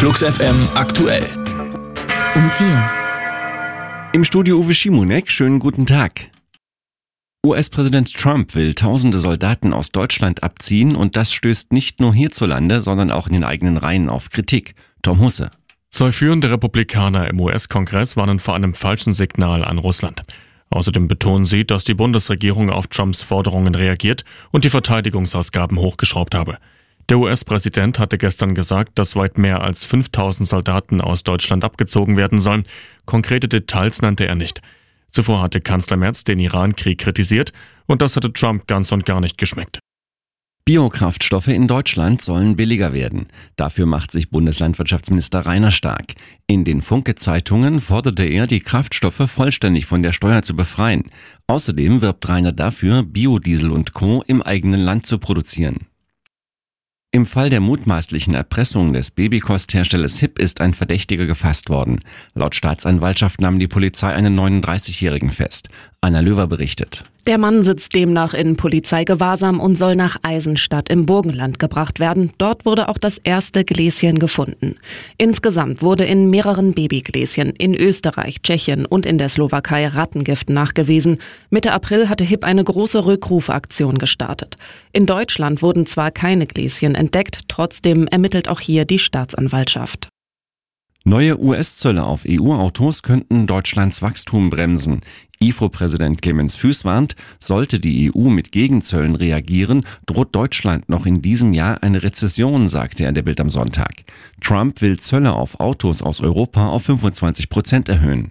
Flux FM aktuell. Um 4. Im Studio Uwe Schimonek, schönen guten Tag. US-Präsident Trump will tausende Soldaten aus Deutschland abziehen und das stößt nicht nur hierzulande, sondern auch in den eigenen Reihen auf Kritik. Tom Husse. Zwei führende Republikaner im US-Kongress warnen vor einem falschen Signal an Russland. Außerdem betonen sie, dass die Bundesregierung auf Trumps Forderungen reagiert und die Verteidigungsausgaben hochgeschraubt habe. Der US-Präsident hatte gestern gesagt, dass weit mehr als 5000 Soldaten aus Deutschland abgezogen werden sollen. Konkrete Details nannte er nicht. Zuvor hatte Kanzler Merz den Iran-Krieg kritisiert und das hatte Trump ganz und gar nicht geschmeckt. Biokraftstoffe in Deutschland sollen billiger werden. Dafür macht sich Bundeslandwirtschaftsminister Rainer stark. In den Funke-Zeitungen forderte er, die Kraftstoffe vollständig von der Steuer zu befreien. Außerdem wirbt Rainer dafür, Biodiesel und Co. im eigenen Land zu produzieren. Im Fall der mutmaßlichen Erpressung des Babykostherstellers HiP ist ein Verdächtiger gefasst worden. Laut Staatsanwaltschaft nahm die Polizei einen 39-Jährigen fest. Anna Löwer berichtet. Der Mann sitzt demnach in Polizeigewahrsam und soll nach Eisenstadt im Burgenland gebracht werden. Dort wurde auch das erste Gläschen gefunden. Insgesamt wurde in mehreren Babygläschen in Österreich, Tschechien und in der Slowakei Rattengift nachgewiesen. Mitte April hatte HiP eine große Rückrufaktion gestartet. In Deutschland wurden zwar keine Gläschen entdeckt, trotzdem ermittelt auch hier die Staatsanwaltschaft. Neue US-Zölle auf EU-Autos könnten Deutschlands Wachstum bremsen. IFO-Präsident Clemens Fuess warnt, sollte die EU mit Gegenzöllen reagieren, droht Deutschland noch in diesem Jahr eine Rezession, sagte er der Bild am Sonntag. Trump will Zölle auf Autos aus Europa auf 25% erhöhen.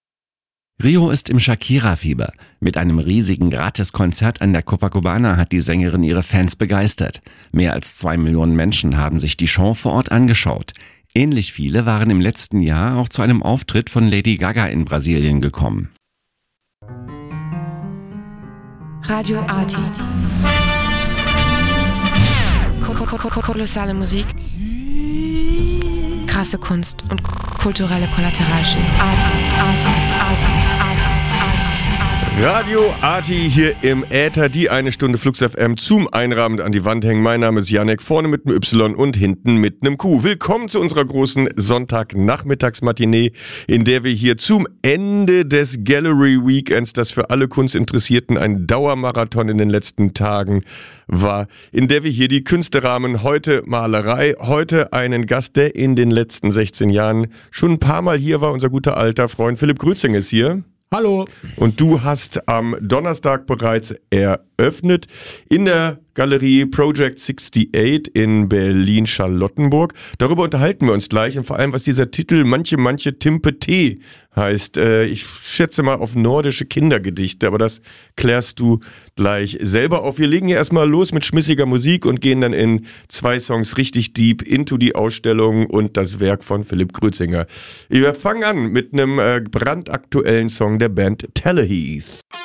Rio ist im Shakira-Fieber. Mit einem riesigen Gratiskonzert an der Copacabana hat die Sängerin ihre Fans begeistert. Mehr als 2 Millionen Menschen haben sich die Show vor Ort angeschaut. Ähnlich viele waren im letzten Jahr auch zu einem Auftritt von Lady Gaga in Brasilien gekommen. Radio Arti. Kolossale Musik. Krasse Kunst und kulturelle Kollateralschäden. Arti. Radio Arti hier im Äther, die eine Stunde Flux FM zum Einrahmen an die Wand hängen. Mein Name ist Janek, vorne mit einem Y und hinten mit einem Q. Willkommen zu unserer großen Sonntagnachmittagsmatinee, in der wir hier zum Ende des Gallery Weekends, das für alle Kunstinteressierten ein Dauermarathon in den letzten Tagen war, in der wir hier die Künste rahmen. Heute Malerei, heute einen Gast, der in den letzten 16 Jahren schon ein paar Mal hier war. Unser guter alter Freund Philipp Grützing ist hier. Hallo. Und du hast am Donnerstag bereits eröffnet in der Galerie Project 68 in Berlin-Charlottenburg. Darüber unterhalten wir uns gleich und vor allem, was dieser Titel Manche Timpe Tee heißt. Ich schätze mal auf nordische Kindergedichte, aber das klärst du gleich selber auf. Wir legen ja erstmal los mit schmissiger Musik und gehen dann in 2 Songs richtig deep into die Ausstellung und das Werk von Philipp Grützinger. Wir fangen an mit einem brandaktuellen Song der Band Teleheath.